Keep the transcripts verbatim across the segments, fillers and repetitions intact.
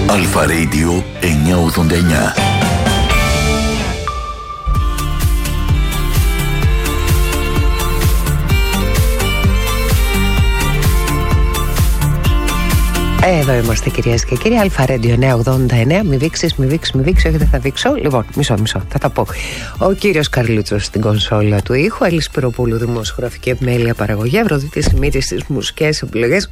Αλφα Radio εννιακόσια ογδόντα εννιά. Εδώ είμαστε, κυρίες και κύριοι. Αλφα Radio εννιακόσια ογδόντα εννιά. Μη βήξεις, μη βήξεις, μη βήξεις. Όχι, δεν θα βήξω. Λοιπόν, μισό, μισό. Θα τα πω. Ο κύριος Καρλούτσος στην κονσόλα του ήχου. Έλλη Σπυροπούλου, δημοσιογραφική επιμέλεια παραγωγή. Ευρωδίτης Σιμίτης στις μουσικές επιλογές.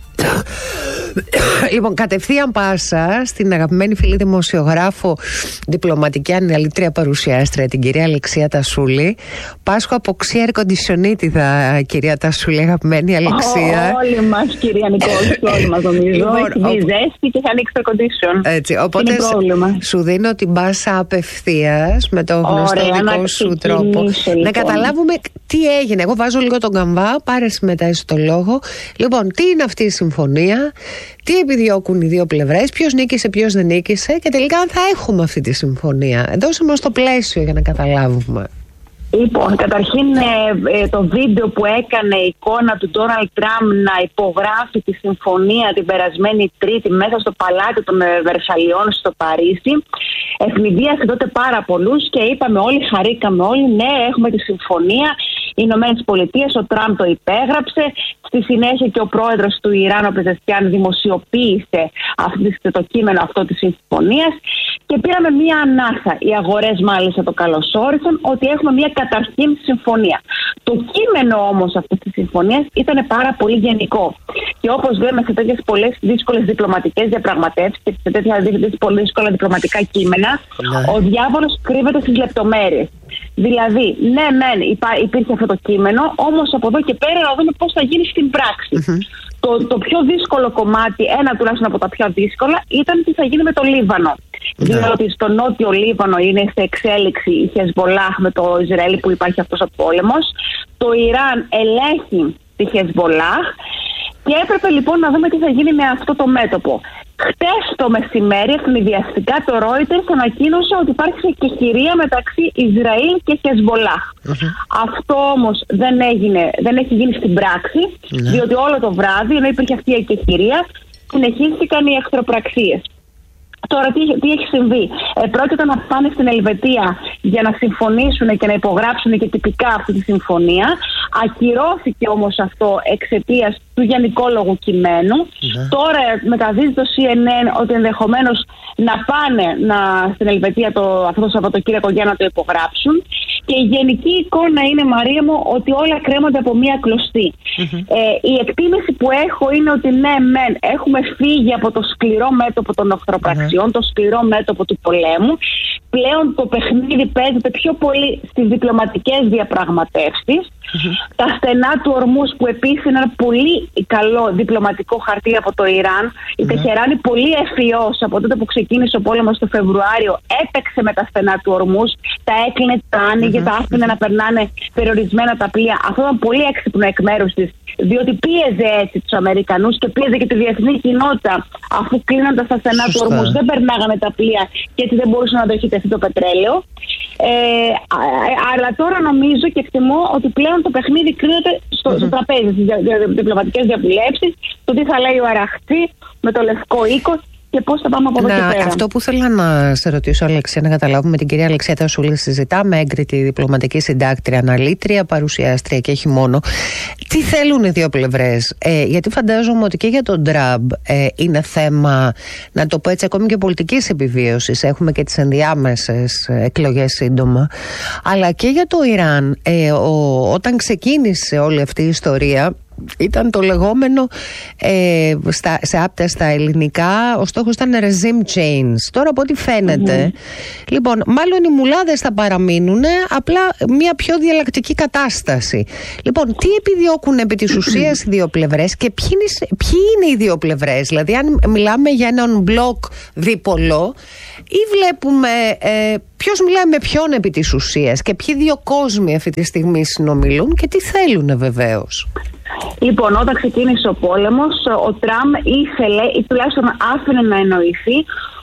Λοιπόν, κατευθείαν πάσα στην αγαπημένη φίλη δημοσιογράφο, διπλωματική αναλύτρια παρουσιάστρια, την κυρία Αλεξία Τασούλη. Πάσχω από ξύ air conditionitidα, κυρία Τασούλη, αγαπημένη Αλεξία. Oh, όλοι μας, κυρία Νικόλη, όλοι μας νομίζω. Λοιπόν, έχει ζέστη και έχει ανοίξει το condition. Έτσι, οπότε σου δίνω την πάσα απευθείας με το γνωστό Ωραία, δικό σου τρόπο. Λοιπόν. Να καταλάβουμε τι έγινε. Εγώ βάζω λίγο τον καμβά, πάρε μετά εσύ το λόγο. Λοιπόν, τι είναι αυτή η συμφωνία, τι επιδιώκουν οι δύο πλευρές, ποιος νίκησε, ποιος δεν νίκησε και τελικά αν θα έχουμε αυτή τη συμφωνία. Δώσε μας το πλαίσιο για να καταλάβουμε. Λοιπόν, καταρχήν ε, το βίντεο που έκανε η εικόνα του Ντόναλντ Τραμπ να υπογράφει τη συμφωνία την περασμένη Τρίτη μέσα στο παλάτι των Βερσαλιών στο Παρίσι ευνηδίασε τότε πάρα πολλούς και είπαμε όλοι, χαρήκαμε όλοι, ναι, έχουμε τη συμφωνία. Οι Ηνωμένες Πολιτείες, ο Τραμπ το υπέγραψε. Στη συνέχεια και ο πρόεδρος του Ιράν, ο Πεζεσκιάν, δημοσιοποίησε αυτή, το κείμενο αυτό της συμφωνίας και πήραμε μία ανάσα. Οι αγορές μάλιστα το καλωσόρισαν ότι έχουμε μία καταρχήν συμφωνία. Το κείμενο όμως αυτής της συμφωνίας ήταν πάρα πολύ γενικό. Και όπως λέμε σε τέτοιες πολλές δύσκολες διπλωματικές διαπραγματεύσεις και σε τέτοια πολύ δύσκολα διπλωματικά κείμενα, ναι. Ο διάβολος κρύβεται στις λεπτομέρειες. Δηλαδή, ναι, μεν υπήρχε αυτό το κείμενο, όμως από εδώ και πέρα να δούμε πώς θα γίνει στην πράξη. Mm-hmm. Το, το πιο δύσκολο κομμάτι, ένα τουλάχιστον από τα πιο δύσκολα, ήταν τι θα γίνει με το Λίβανο. Mm-hmm. Διότι στο νότιο Λίβανο είναι σε εξέλιξη η Χεσμολάχ με το Ισραήλ που υπάρχει αυτός ο πόλεμος. Το Ιράν ελέγχει τη Χεσμολάχ και έπρεπε λοιπόν να δούμε τι θα γίνει με αυτό το μέτωπο. Χτες το μεσημέρι, ευνηδιαστικά, το Reuters ανακοίνωσε ότι υπάρχει εκεχηρία μεταξύ Ισραήλ και Χεσμολάχ. Mm-hmm. Αυτό όμως δεν, έγινε, δεν έχει γίνει στην πράξη, mm-hmm. διότι όλο το βράδυ, ενώ υπήρχε αυτή η εκεχηρία, συνεχίστηκαν οι εχθροπραξίες. Τώρα τι, τι έχει συμβεί. Ε, πρόκειται να πάνε στην Ελβετία για να συμφωνήσουν και να υπογράψουν και τυπικά αυτή τη συμφωνία. Ακυρώθηκε όμως αυτό εξαιτίας του γενικόλογου κειμένου. Mm-hmm. Τώρα μεταδίδει το σι εν εν ότι ενδεχομένως να πάνε να, στην Ελβετία το, αυτό το Σαββατοκύριακο για να το υπογράψουν. Και η γενική εικόνα είναι, Μαρία μου, ότι όλα κρέμονται από μία κλωστή. Mm-hmm. Ε, η εκτίμηση που έχω είναι ότι ναι, μεν, έχουμε φύγει από το σκληρό μέτωπο των οχθροπραξιών, mm-hmm. το σκληρό μέτωπο του πολέμου. Πλέον το παιχνίδι παίζεται πιο πολύ στις διπλωματικές διαπραγματεύσεις. Mm-hmm. Τα στενά του Ορμούς, που επίσης είναι ένα πολύ καλό διπλωματικό χαρτί από το Ιράν. Mm-hmm. Η Τεχεράνη πολύ ευφυώς από τότε που ξεκίνησε ο πόλεμος το Φεβρουάριο έπαιξε με τα στενά του Ορμούς. Τα έκλεινε, τα άνοιγε, mm-hmm. τα άφηνε να περνάνε περιορισμένα τα πλοία. Αυτό ήταν πολύ έξυπνο εκ μέρους της, διότι πίεζε έτσι τους Αμερικανούς και πίεζε και τη διεθνή κοινότητα, αφού κλείνονταν τα στενά του Ορμούς δεν περνάγανε τα πλοία και έτσι δεν μπορούσε να δοχητευτεί το πετρέλαιο. Ε, αλλά τώρα νομίζω και εκτιμώ ότι πλέον το παιχνίδι κρίνεται στο, mm-hmm. στο τραπέζι, στις διπλωματικές διαβουλεύσεις, το τι θα λέει ο Αραχτή με το Λευκό Οίκο και πώς θα πάμε από εδώ να, και πέρα. Αυτό που θέλω να σε ρωτήσω, Αλεξία, να καταλάβουμε, την κυρία Αλεξία Τασούλη συζητάμε, έγκριτη διπλωματική συντάκτρια, αναλύτρια, παρουσιάστρια και όχι μόνο. Τι θέλουν οι δύο πλευρές? Ε, γιατί φαντάζομαι ότι και για τον Τραμπ ε, είναι θέμα, να το πω έτσι, ακόμη και πολιτικής επιβίωσης. Έχουμε και τις ενδιάμεσες εκλογές σύντομα. Αλλά και για το Ιράν, ε, ο, όταν ξεκίνησε όλη αυτή η ιστορία, ήταν το λεγόμενο ε, στα, σε άπτα στα ελληνικά, ο στόχος ήταν regime change. Τώρα από ό,τι φαίνεται, mm-hmm. λοιπόν, μάλλον οι μουλάδες θα παραμείνουν, απλά μια πιο διαλλακτική κατάσταση. Λοιπόν, τι επιδιώκουν επί της ουσίας οι δύο πλευρές και ποιοι είναι, ποιοι είναι οι δύο πλευρές? Δηλαδή, αν μιλάμε για έναν μπλοκ δίπολο ή βλέπουμε ε, ποιος μιλάει με ποιον επί της ουσίας και ποιοι δύο κόσμοι αυτή τη στιγμή συνομιλούν και τι θέλουν βεβαίως? Λοιπόν, όταν ξεκίνησε ο πόλεμος, ο Τραμπ ήθελε ή τουλάχιστον άφηνε να εννοηθεί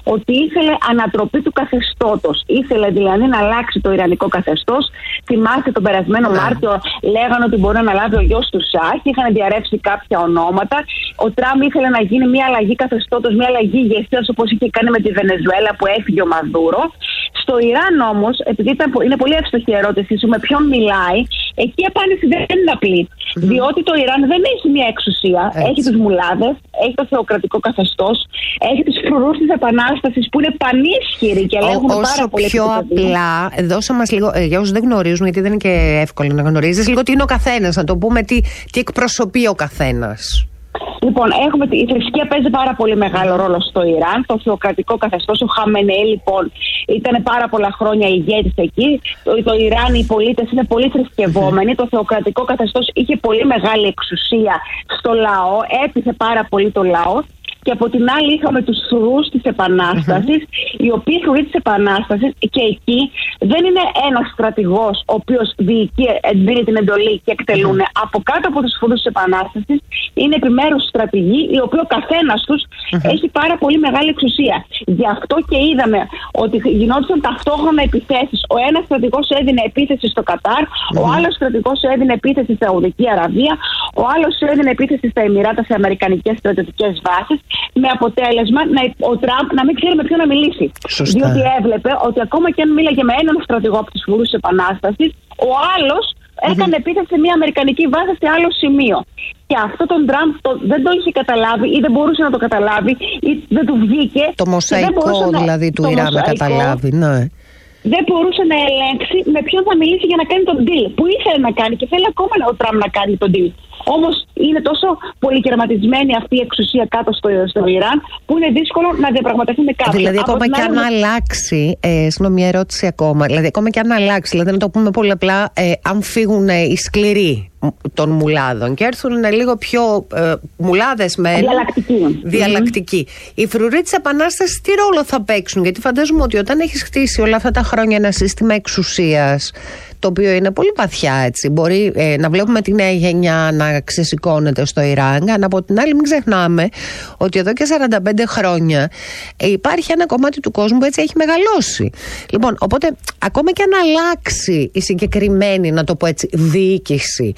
ότι ήθελε ανατροπή του καθεστώτος. Ήθελε δηλαδή να αλλάξει το ιρανικό καθεστώς. Θυμάστε τον περασμένο yeah. Μάρτιο λέγανε ότι μπορεί να αναλάβει ο γιος του Σάχ, είχαν διαρρεύσει κάποια ονόματα. Ο Τραμπ ήθελε να γίνει μια αλλαγή καθεστώτος, μια αλλαγή ηγεσίας όπως είχε κάνει με τη Βενεζουέλα που έφυγε ο Μαδούρο. Στο Ιράν όμως, επειδή ήταν, είναι πολύ εύστοχη η ερώτηση σου με ποιον μιλάει, εκεί η απάντηση δεν είναι απλή. Mm-hmm. Διότι το Ιράν δεν έχει μια εξουσία. Έτσι. Έχει τους μουλάδες, έχει το θεοκρατικό καθεστώς, έχει τους φρουρούς της Επανάστασης που είναι πανίσχυροι και ελέγχουν πάρα πολύ. Όσο πιο απλά, δώσε μας λίγο, ε, για όσους δεν γνωρίζουν, γιατί δεν είναι και εύκολο να γνωρίζεις, λίγο τι είναι ο καθένας, να το πούμε, τι, τι εκπροσωπεί ο καθένας. Λοιπόν, έχουμε, η θρησκεία παίζει πάρα πολύ μεγάλο ρόλο στο Ιράν. Το θεοκρατικό καθεστώς, ο Χαμενεή λοιπόν ήταν πάρα πολλά χρόνια ηγέτης εκεί. Το, το Ιράν, οι πολίτες είναι πολύ θρησκευόμενοι. Το θεοκρατικό καθεστώς είχε πολύ μεγάλη εξουσία στο λαό, έπεισε πάρα πολύ το λαό. Και από την άλλη είχαμε τους φρουρούς της Επανάστασης, mm-hmm. οι οποίοι φρουροί της Επανάστασης και εκεί δεν είναι ένας στρατηγός ο οποίος διοικεί, δίνει την εντολή και εκτελούν. Mm-hmm. Από κάτω από τους φρουρούς της Επανάστασης είναι επιμέρους στρατηγοί, οι οποίοι ο καθένας τους mm-hmm. έχει πάρα πολύ μεγάλη εξουσία. Γι' αυτό και είδαμε ότι γινόντουσαν ταυτόχρονα επιθέσεις. Ο ένας στρατηγός έδινε επίθεση στο Κατάρ, mm-hmm. ο άλλος στρατηγός έδινε επίθεση στη Σαουδική Αραβία, ο άλλος έδινε επίθεση στα Εμιράτα σε αμερικανικές στρατιωτικές βάσεις. Με αποτέλεσμα να, ο Τραμπ να μην ξέρει με ποιον να μιλήσει. Σωστά. Διότι έβλεπε ότι ακόμα και αν μίλαγε με έναν στρατηγό από τους φρουρούς της Επανάστασης, ο άλλος mm-hmm. έκανε επίθεση σε μια αμερικανική βάση σε άλλο σημείο. Και αυτό τον Τραμπ το, δεν το είχε καταλάβει ή δεν μπορούσε να το καταλάβει ή δεν του βγήκε. Το μοσαϊκό δηλαδή να, του Ιράν να καταλάβει, ναι. Δεν μπορούσε να ελέγξει με ποιον θα μιλήσει για να κάνει τον deal. Που ήθελε να κάνει και θέλει ακόμα ο Τραμπ να κάνει τον deal. Όμως είναι τόσο πολυκερματισμένη αυτή η εξουσία κάτω στο, στο Ιράν που είναι δύσκολο να διαπραγματευτεί με κάποιον. Δηλαδή, ακόμα και αν αλλάξει. Ε, Συγγνώμη, μια ερώτηση ακόμα. Δηλαδή, ακόμα και αν αλλάξει, δηλαδή να το πούμε πολύ απλά, ε, αν φύγουν ε, οι σκληροί των μουλάδων και έρθουν λίγο πιο ε, μουλάδες με διαλλακτικοί. διαλλακτικοί. Mm-hmm. Οι φρουροί της Επανάστασης τι ρόλο θα παίξουν? Γιατί φαντάζομαι ότι όταν έχεις χτίσει όλα αυτά τα χρόνια ένα σύστημα εξουσίας, το οποίο είναι πολύ βαθιά, έτσι. Μπορεί ε, να βλέπουμε τη νέα γενιά να ξεσηκώνεται στο Ιράν, αλλά από την άλλη μην ξεχνάμε ότι εδώ και σαράντα πέντε χρόνια ε, υπάρχει ένα κομμάτι του κόσμου που έτσι έχει μεγαλώσει. Λοιπόν, οπότε ακόμα και αν αλλάξει η συγκεκριμένη, να το πω έτσι, διοίκηση,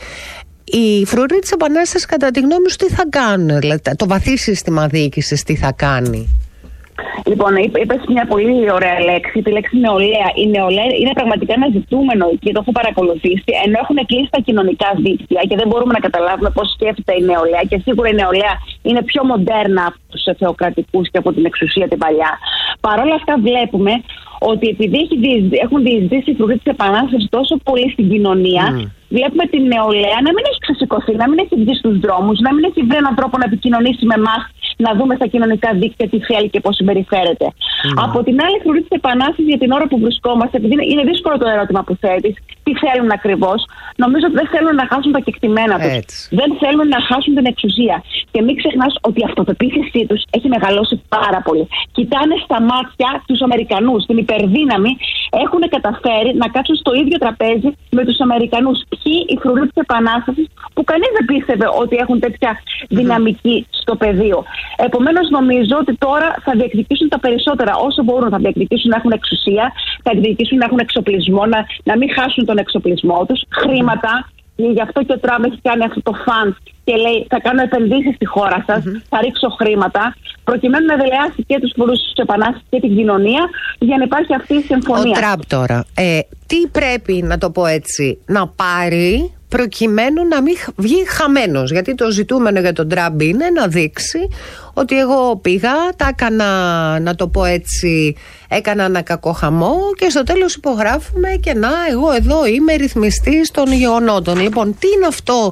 οι φρουροί της Επανάστασης κατά τη γνώμη σου τι θα κάνουν? Δηλαδή, το βαθύ σύστημα διοίκησης τι θα κάνει? Λοιπόν, είπες μια πολύ ωραία λέξη, τη λέξη νεολαία. Η νεολαία είναι πραγματικά ένα ζητούμενο εκεί, το έχω παρακολουθήσει, ενώ έχουν κλείσει τα κοινωνικά δίκτυα και δεν μπορούμε να καταλάβουμε πώς σκέφτεται η νεολαία. Και σίγουρα η νεολαία είναι πιο μοντέρνα από τους θεοκρατικούς και από την εξουσία την παλιά. Παρ' όλα αυτά, βλέπουμε ότι επειδή έχουν διεισδύσει οι φρουροί της Επανάστασης τόσο πολύ στην κοινωνία, mm. βλέπουμε την νεολαία να μην έχει ξεσηκωθεί, να μην έχει βγει στους δρόμους, να μην έχει βρει έναν τρόπο να επικοινωνήσει με εμάς, να δούμε στα κοινωνικά δίκτυα τι θέλει και πώς συμπεριφέρεται. Mm. Από την άλλη, οι φρουροί της Επανάστασης για την ώρα που βρισκόμαστε, επειδή είναι δύσκολο το ερώτημα που θέτεις, τι θέλουν ακριβώς, νομίζω ότι δεν θέλουν να χάσουν τα κεκτημένα τους. Δεν θέλουν να χάσουν την εξουσία. Και μην ξεχνάς ότι η αυτοπεποίθησή τους έχει μεγαλώσει πάρα πολύ. Κοιτάνε στα μάτια τους Αμερικανούς, την υπερδύναμη, έχουν καταφέρει να κάτσουν στο ίδιο τραπέζι με τους Αμερικανούς. Ποιοι οι φρουροί της Επανάστασης, που κανείς δεν πίστευε ότι έχουν τέτοια δυναμική στο πεδίο. Επομένως, νομίζω ότι τώρα θα διεκδικήσουν τα περισσότερα όσο μπορούν. Θα διεκδικήσουν να έχουν εξουσία, θα διεκδικήσουν να έχουν εξοπλισμό, να, να μην χάσουν τον εξοπλισμό τους, χρήματα. Γι' αυτό και ο Τραμπ έχει κάνει αυτό το φαντ και λέει: θα κάνω επενδύσεις στη χώρα σας, mm-hmm. θα ρίξω χρήματα, προκειμένου να δελεάσει και τους φρουρούς της Επανάστασης και την κοινωνία, για να υπάρχει αυτή η συμφωνία. Ο Τραμπ τώρα, ε, τι πρέπει, να το πω έτσι, να πάρει προκειμένου να μην βγει χαμένος? Γιατί το ζητούμενο για τον Τραμπ είναι να δείξει ότι εγώ πήγα, τα έκανα, να το πω έτσι, έκανα ένα κακό χαμό και στο τέλος υπογράφουμε και να, εγώ εδώ είμαι ρυθμιστής των γεγονότων. Λοιπόν, τι είναι αυτό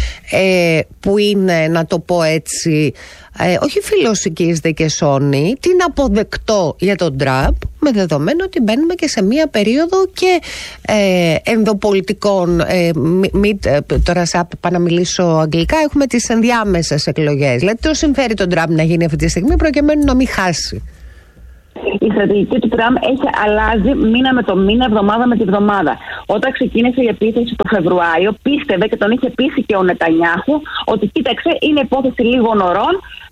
ε, που είναι, να το πω έτσι, ε, όχι φιλοσικής δικαισόνη, τι είναι αποδεκτό για τον Τραμπ, με δεδομένο ότι μπαίνουμε και σε μία περίοδο και ε, ενδοπολιτικών, ε, μη, μη, τώρα θα πάω να μιλήσω αγγλικά, έχουμε τις ενδιάμεσες εκλογές. Δηλαδή το συμφέρει τον Τραμπ να γίνει αυτή τη στιγμή προκειμένου να μην χάσει? Η στρατηγική του Τραμπ έχει αλλάζει μήνα με το μήνα, εβδομάδα με τη εβδομάδα. Όταν ξεκίνησε η επίθεση το Φεβρουάριο, πίστευε και τον είχε πείσει και ο Νετανιάχου ότι κοίταξε, είναι υπόθεση λίγων ωρών,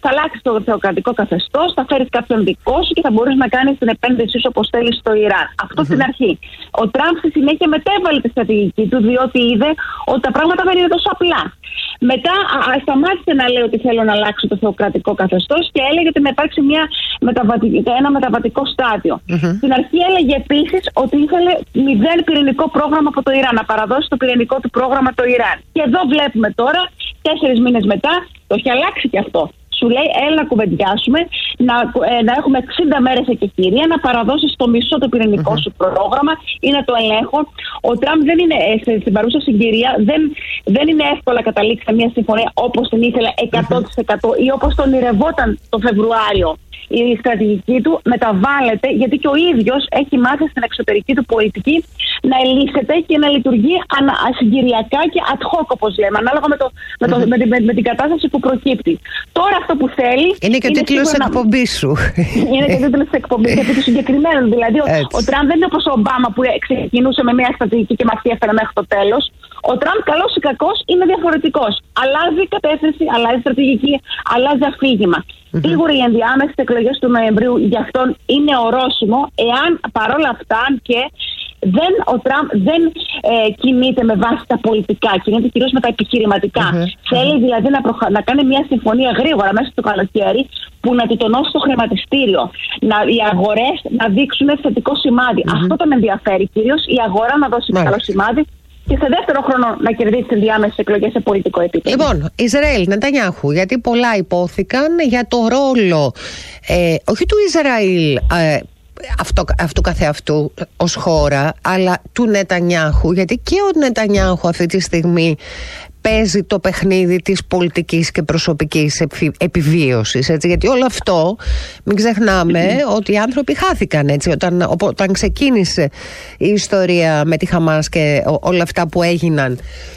θα αλλάξεις το θεοκρατικό καθεστώς, θα φέρεις κάποιον δικό σου και θα μπορείς να κάνεις την επένδυσή σου όπως θέλεις στο Ιράν. Αυτό mm-hmm. στην αρχή. Ο Τραμπ στη συνέχεια μετέβαλε τη στρατηγική του, διότι είδε ότι τα πράγματα δεν είναι τόσο απλά. Μετά α, α, σταμάτησε να λέει ότι θέλω να αλλάξω το θεοκρατικό καθεστώς και έλεγε ότι να υπάρξει μια μεταβατική, ένα μεταβατικό στάδιο. Mm-hmm. Στην αρχή έλεγε επίσης ότι ήθελε μηδέν πυρηνικό πρόγραμμα από το Ιράν, να παραδώσει το πυρηνικό του πρόγραμμα το Ιράν. Και εδώ βλέπουμε τώρα, τέσσερις μήνες μετά, το έχει αλλάξει και αυτό. Σου λέει, έλα να κουβεντιάσουμε, να, ε, να έχουμε εξήντα μέρες εκεχηρία, να παραδώσεις το μισό το πυρηνικό mm-hmm. σου πρόγραμμα ή να το ελέγχω. Ο Τραμπ δεν είναι, ε, στην παρούσα συγκυρία, δεν, δεν είναι εύκολο να καταλήξει σε μια συμφωνία όπως την ήθελε εκατό τοις εκατό mm-hmm. ή όπως τον ηρευόταν το Φεβρουάριο. Η στρατηγική του μεταβάλλεται, γιατί και ο ίδιος έχει μάθει στην εξωτερική του πολιτική να ελίσσεται και να λειτουργεί συγκυριακά και ad hoc, όπως λέμε, ανάλογα με, το, με, το, mm-hmm. με, με, με την κατάσταση που προκύπτει. Τώρα αυτό που θέλει. Είναι και ο τίτλος της εκπομπής σου. Είναι και ο τίτλος της εκπομπής, επί του συγκεκριμένου. Δηλαδή, ο, ο Τραμπ δεν είναι όπως ο Ομπάμα που ξεκινούσε με μια στρατηγική και μας έφερε μέχρι το τέλος. Ο Τραμπ, καλός ή κακός, είναι διαφορετικός. Αλλάζει κατεύθυνση, αλλάζει στρατηγική, αλλάζει αφήγημα. Mm-hmm. Σίγουρα οι ενδιάμεσες εκλογές του Νοεμβρίου για αυτόν είναι ορόσημο, εάν παρόλα αυτά, αν και δεν, ο Τραμπ δεν ε, κινείται με βάση τα πολιτικά, κινείται κυρίως με τα επιχειρηματικά. Mm-hmm. Θέλει δηλαδή να, προχα... να κάνει μια συμφωνία γρήγορα μέσα στο καλοκαίρι που να τη τονώσει το χρηματιστήριο, να, οι αγορές να δείξουν θετικό σημάδι. Mm-hmm. Αυτό τον ενδιαφέρει κυρίως, η αγορά να δώσει mm-hmm. καλό σημάδι. Και σε δεύτερο χρόνο να κερδίσει τις ενδιάμεσες εκλογές σε πολιτικό επίπεδο. Λοιπόν, Ισραήλ, Νετανιάχου, γιατί πολλά υπόθηκαν για το ρόλο ε, όχι του Ισραήλ ε, αυτό, αυτού καθεαυτού ως χώρα, αλλά του Νετανιάχου, γιατί και ο Νετανιάχου αυτή τη στιγμή παίζει το παιχνίδι της πολιτικής και προσωπικής επιβίωσης, έτσι, γιατί όλο αυτό μην ξεχνάμε mm-hmm. ότι οι άνθρωποι χάθηκαν, έτσι, όταν, όταν ξεκίνησε η ιστορία με τη Χαμάς και όλα αυτά που έγιναν.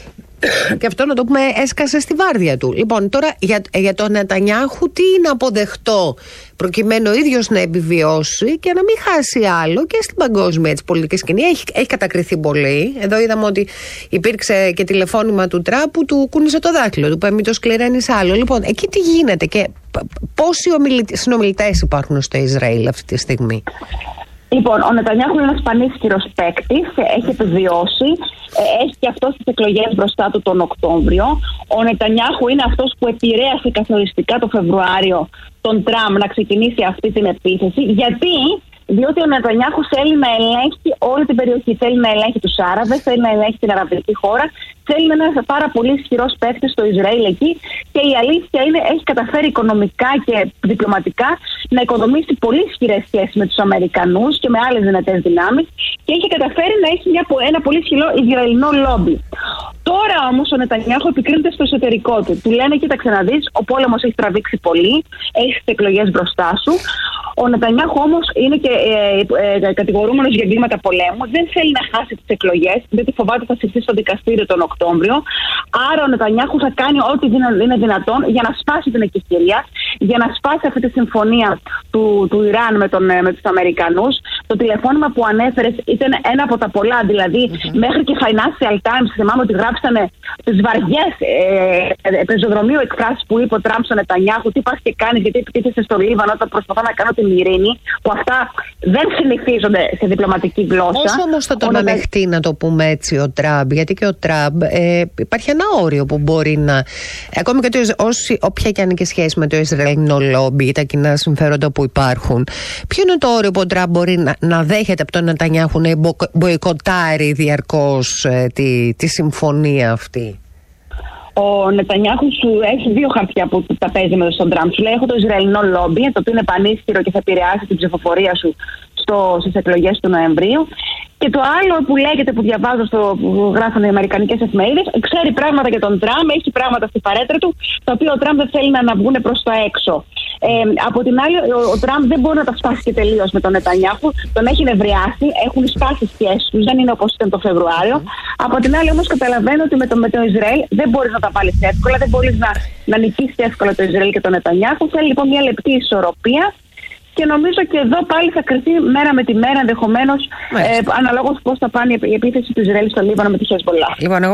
Και αυτό, να το πούμε, έσκασε στη βάρδια του. Λοιπόν, τώρα για, για τον Νετανιάχου τι είναι αποδεκτό προκειμένου ο ίδιος να επιβιώσει και να μην χάσει άλλο και στην παγκόσμια έτσι, πολιτική σκηνή. Έχει, έχει κατακριθεί πολύ. Εδώ είδαμε ότι υπήρξε και τηλεφώνημα του Τραμπ που του κούνησε το δάχτυλο, του είπε μην το σκληραίνεις άλλο. Λοιπόν, εκεί τι γίνεται και πόσοι συνομιλητές υπάρχουν στο Ισραήλ αυτή τη στιγμή? Λοιπόν, ο Νετανιάχου είναι ένας πανίσχυρος παίκτης, έχει επιβιώσει, έχει και αυτός τις εκλογές μπροστά του τον Οκτώβριο. Ο Νετανιάχου είναι αυτός που επηρέασε καθοριστικά το Φεβρουάριο τον Τραμπ να ξεκινήσει αυτή την επίθεση. Γιατί? Διότι ο Νετανιάχου θέλει να ελέγχει όλη την περιοχή. Θέλει να ελέγχει τους Άραβες, θέλει να ελέγχει την αραβική χώρα, θέλει να είναι ένας πάρα πολύ ισχυρός παίκτης στο Ισραήλ εκεί. Και η αλήθεια είναι έχει καταφέρει οικονομικά και διπλωματικά να οικοδομήσει πολύ ισχυρές σχέσεις με τους Αμερικανούς και με άλλες δυνατές δυνάμεις και έχει καταφέρει να έχει μια, ένα πολύ ισχυρό Ισραηλινό λόμπι. Τώρα όμως ο Νετανιάχου επικρίνεται στο εσωτερικό του. Του λένε, κοίταξε να δεις, ο πόλεμος έχει τραβήξει πολύ, έχει τις εκλογές μπροστά σου. Ο Νετανιάχου όμως είναι και ε, ε, κατηγορούμενος για εγκλήματα πολέμου. Δεν θέλει να χάσει τις εκλογές, διότι φοβάται ότι θα συζητήσει στο δικαστήριο τον Οκτώβριο. Άρα ο Νετανιάχου θα κάνει ό,τι είναι δυνατόν για να σπάσει την εκεχηρία, για να σπάσει αυτή τη συμφωνία του, του Ιράν με, τον, με τους Αμερικανούς. Το τηλεφώνημα που ανέφερες ήταν ένα από τα πολλά, δηλαδή mm-hmm. μέχρι και Financial Times, θυμάμαι ότι γράψανε τις βαριές ε, πεζοδρομίου εκφράσεις που είπε ο Τραμπ στον Νετανιάχου, τι πας και κάνεις, γιατί επιτίθεσαι στο Λίβανο όταν προσπαθώ να κάνω την ειρήνη, που αυτά δεν συνηθίζονται σε διπλωματική γλώσσα. Όσο όμως θα τον Όταν... ανεχτεί, να το πούμε έτσι, ο Τραμπ, γιατί και ο Τραμπ ε, υπάρχει ένα όριο που μπορεί να. Ακόμη και το, όσοι, όποια και αν είναι και σχέση με το Ισραηλινό λόμπι, τα κοινά συμφέροντα που υπάρχουν, ποιο είναι το όριο που ο Τραμπ μπορεί να, να δέχεται από τον Νετανιάχου να μποϊκοτάρει διαρκώς ε, τη, τη συμφωνία αυτή? Ο Νετανιάχου σου έχει δύο χαρτιά που τα παίζει με τον Τραμπ. Σου λέει: έχω το Ισραηλινό λόμπι, το οποίο είναι πανίσχυρο και θα επηρεάσει την ψηφοφορία σου στις εκλογές του Νοεμβρίου. Και το άλλο που λέγεται, που διαβάζω στο που γράφουν οι αμερικανικές εφημερίδες, ξέρει πράγματα για τον Τραμπ, έχει πράγματα στη παρέτρα του, τα οποία ο Τραμπ δεν θέλει να αναβγούν προς τα έξω. Ε, από την άλλη, ο, ο Τραμπ δεν μπορεί να τα σπάσει και τελείως με τον Νετανιάχου, τον έχει νευριάσει, έχουν σπάσει οι σχέσεις τους, δεν είναι όπως ήταν το Φεβρουάριο. Mm. Από την άλλη, όμως, καταλαβαίνω ότι με το, με το Ισραήλ δεν μπορείς να τα βάλεις εύκολα, δεν μπορείς να, να νικήσεις εύκολα το Ισραήλ και τον Νετανιάχου. Θέλει λοιπόν μια λεπτή ισορροπία. Και νομίζω και εδώ πάλι θα κριθεί μέρα με τη μέρα, ενδεχομένως, ε, αναλόγως πώς θα πάνε η επίθεση του Ισραήλ στο Λίβανο με τη Χεσμολάχ. Λοιπόν,